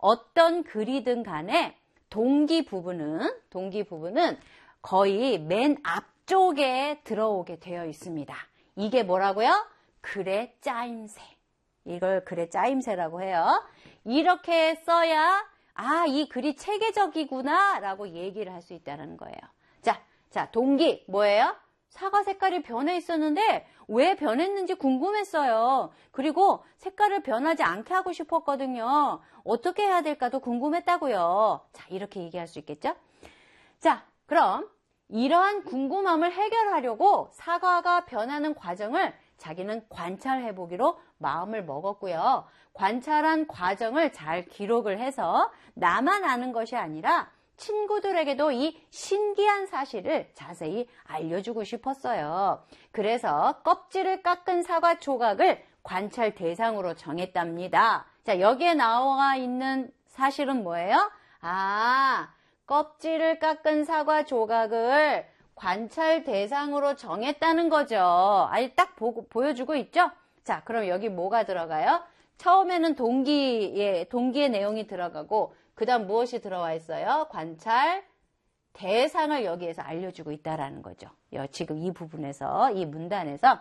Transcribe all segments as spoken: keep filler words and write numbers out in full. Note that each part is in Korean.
어떤 글이든 간에 동기 부분은, 동기 부분은 거의 맨 앞쪽에 들어오게 되어 있습니다. 이게 뭐라고요? 글의 짜임새. 이걸 글의 짜임새라고 해요. 이렇게 써야 아, 이 글이 체계적이구나 라고 얘기를 할 수 있다는 거예요. 자, 자, 동기 뭐예요? 사과 색깔이 변해 있었는데 왜 변했는지 궁금했어요. 그리고 색깔을 변하지 않게 하고 싶었거든요. 어떻게 해야 될까도 궁금했다고요. 자, 이렇게 얘기할 수 있겠죠? 자, 그럼 이러한 궁금함을 해결하려고 사과가 변하는 과정을 자기는 관찰해보기로 마음을 먹었고요. 관찰한 과정을 잘 기록을 해서 나만 아는 것이 아니라 친구들에게도 이 신기한 사실을 자세히 알려주고 싶었어요. 그래서 껍질을 깎은 사과 조각을 관찰 대상으로 정했답니다. 자, 여기에 나와 있는 사실은 뭐예요? 아, 껍질을 깎은 사과 조각을 관찰 대상으로 정했다는 거죠. 아니, 딱 보고, 보여주고 있죠? 자, 그럼 여기 뭐가 들어가요? 처음에는 동기의, 동기의 내용이 들어가고, 그 다음 무엇이 들어와 있어요? 관찰 대상을 여기에서 알려주고 있다라는 거죠. 지금 이 부분에서, 이 문단에서.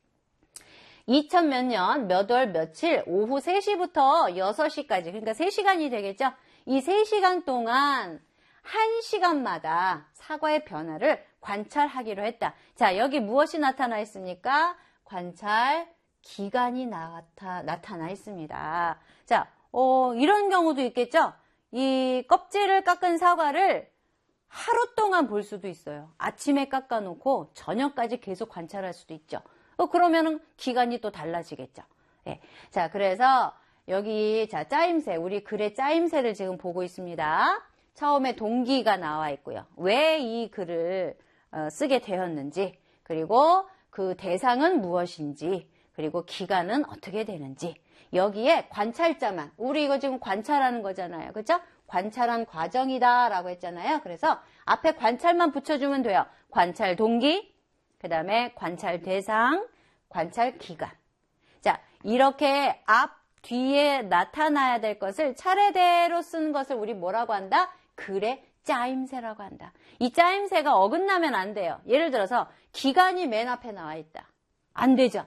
이천 몇 년, 몇 월, 며칠, 오후 세 시부터 여섯 시까지, 그러니까 세 시간이 되겠죠? 이 세 시간 동안 한 시간마다 사과의 변화를 관찰하기로 했다. 자, 여기 무엇이 나타나 있습니까? 관찰 기간이 나타, 나타나 있습니다. 자, 어, 이런 경우도 있겠죠? 이 껍질을 깎은 사과를 하루 동안 볼 수도 있어요. 아침에 깎아놓고 저녁까지 계속 관찰할 수도 있죠. 어, 그러면은 기간이 또 달라지겠죠. 예. 자, 그래서 여기, 자, 짜임새, 우리 글의 짜임새를 지금 보고 있습니다. 처음에 동기가 나와 있고요. 왜 이 글을 어, 쓰게 되었는지, 그리고 그 대상은 무엇인지, 그리고 기간은 어떻게 되는지, 여기에 관찰자만, 우리 이거 지금 관찰하는 거잖아요. 그죠? 관찰한 과정이다 라고 했잖아요. 그래서 앞에 관찰만 붙여주면 돼요. 관찰 동기, 그 다음에 관찰 대상, 관찰 기간. 자, 이렇게 앞, 뒤에 나타나야 될 것을 차례대로 쓰는 것을 우리 뭐라고 한다? 글의 짜임새라고 한다. 이 짜임새가 어긋나면 안 돼요. 예를 들어서 기간이 맨 앞에 나와 있다. 안 되죠.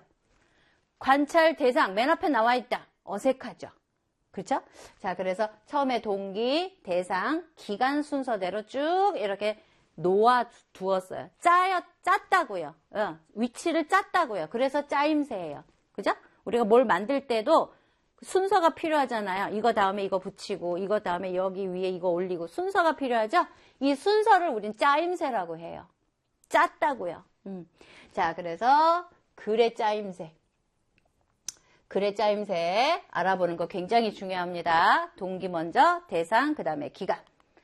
관찰 대상 맨 앞에 나와 있다. 어색하죠. 그렇죠? 자, 그래서 처음에 동기, 대상, 기간 순서대로 쭉 이렇게 놓아 두었어요. 짜요, 짰다고요. 어, 위치를 짰다고요. 그래서 짜임새예요. 그죠? 우리가 뭘 만들 때도 순서가 필요하잖아요. 이거 다음에 이거 붙이고, 이거 다음에 여기 위에 이거 올리고, 순서가 필요하죠? 이 순서를 우린 짜임새라고 해요. 짰다고요. 음. 자, 그래서 글의 짜임새. 글의 짜임새 알아보는 거 굉장히 중요합니다. 동기 먼저, 대상, 그 다음에 기간.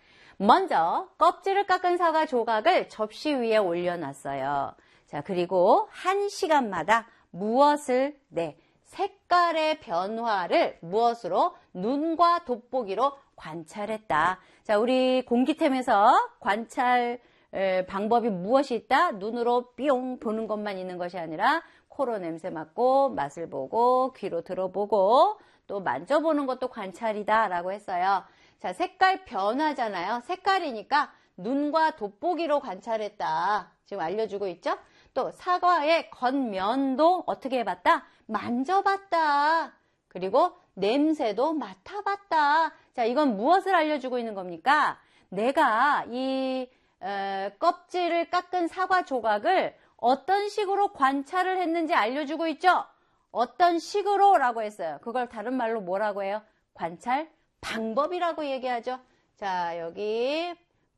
먼저 껍질을 깎은 사과 조각을 접시 위에 올려놨어요. 자, 그리고 한 시간마다 무엇을, 네, 색깔의 변화를 무엇으로? 눈과 돋보기로 관찰했다. 자, 우리 공기템에서 관찰 방법이 무엇이 있다? 눈으로 뿅 보는 것만 있는 것이 아니라 코로 냄새 맡고 맛을 보고 귀로 들어보고 또 만져보는 것도 관찰이다 라고 했어요. 자, 색깔 변화잖아요. 색깔이니까 눈과 돋보기로 관찰했다. 지금 알려주고 있죠? 또 사과의 겉면도 어떻게 해봤다? 만져봤다. 그리고 냄새도 맡아봤다. 자, 이건 무엇을 알려주고 있는 겁니까? 내가 이 에, 껍질을 깎은 사과 조각을 어떤 식으로 관찰을 했는지 알려주고 있죠? 어떤 식으로 라고 했어요. 그걸 다른 말로 뭐라고 해요? 관찰 방법이라고 얘기하죠. 자, 여기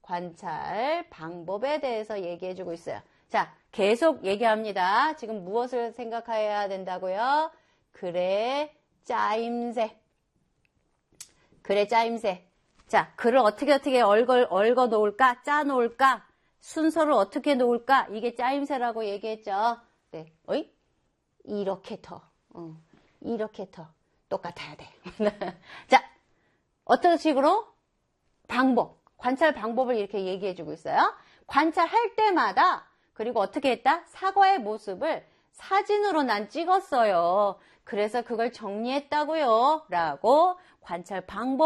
관찰 방법에 대해서 얘기해주고 있어요. 자, 계속 얘기합니다. 지금 무엇을 생각해야 된다고요? 글의 짜임새. 글의 짜임새. 자, 글을 어떻게 어떻게 얽어, 얽어 놓을까? 짜 놓을까? 순서를 어떻게 놓을까? 이게 짜임새라고 얘기했죠. 네, 어이? 이렇게 더. 어, 이렇게 더. 똑같아야 돼. 자, 어떤 식으로? 방법. 관찰 방법을 이렇게 얘기해주고 있어요. 관찰할 때마다 그리고 어떻게 했다? 사과의 모습을 사진으로 난 찍었어요. 그래서 그걸 정리했다고요. 라고 관찰 방법